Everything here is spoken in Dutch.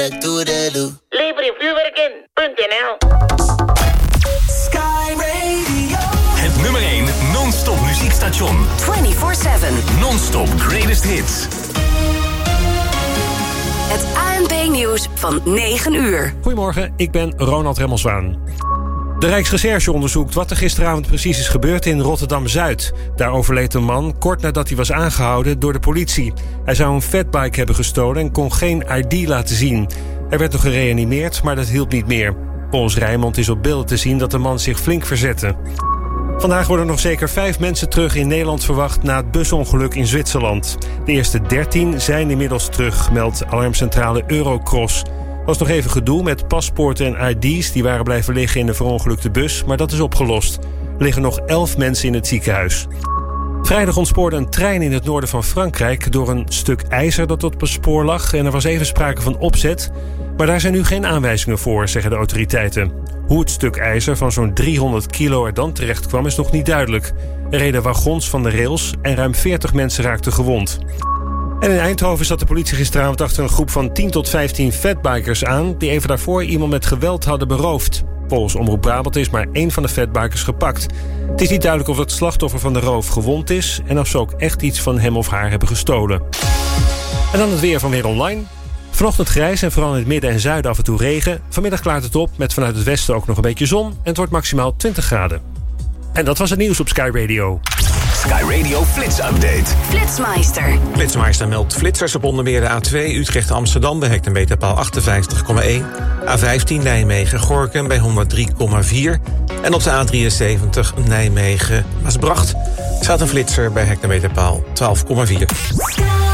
Levervuurwerken.nl. Sky Radio. Het nummer 1 non-stop muziekstation. 24/7. Non-stop greatest hits. Het ANP-nieuws van 9 uur. Goedemorgen, ik ben Ronald Remmelswaan. De Rijksrecherche onderzoekt wat er gisteravond precies is gebeurd in Rotterdam-Zuid. Daar overleed een man kort nadat hij was aangehouden door de politie. Hij zou een fatbike hebben gestolen en kon geen ID laten zien. Hij werd nog gereanimeerd, maar dat hielp niet meer. Volgens Rijnmond is op beelden te zien dat de man zich flink verzette. Vandaag worden nog zeker 5 mensen terug in Nederland verwacht na het busongeluk in Zwitserland. De eerste 13 zijn inmiddels terug, meldt alarmcentrale Eurocross. Er was nog even gedoe met paspoorten en ID's die waren blijven liggen in de verongelukte bus, maar dat is opgelost. Er liggen nog 11 mensen in het ziekenhuis. Vrijdag ontspoorde een trein in het noorden van Frankrijk door een stuk ijzer dat op het spoor lag en er was even sprake van opzet. Maar daar zijn nu geen aanwijzingen voor, zeggen de autoriteiten. Hoe het stuk ijzer van zo'n 300 kilo er dan terecht kwam is nog niet duidelijk. Er reden wagons van de rails en ruim 40 mensen raakten gewond. En in Eindhoven zat de politie gisteravond achter een groep van 10 tot 15 fatbikers aan die even daarvoor iemand met geweld hadden beroofd. Volgens Omroep Brabant is maar 1 van de fatbikers gepakt. Het is niet duidelijk of het slachtoffer van de roof gewond is en of ze ook echt iets van hem of haar hebben gestolen. En dan het weer van Weer Online. Vanochtend grijs en vooral in het midden en zuiden af en toe regen. Vanmiddag klaart het op met vanuit het westen ook nog een beetje zon en het wordt maximaal 20 graden. En dat was het nieuws op Sky Radio. Sky Radio Flits Update. Flitsmeister. Flitsmeister meldt flitsers op onder meer de A2 Utrecht-Amsterdam bij hectometerpaal 58,1. A15 Nijmegen-Gorinchem bij 103,4. En op de A73 Nijmegen-Maasbracht staat een flitser bij hectometerpaal 12,4.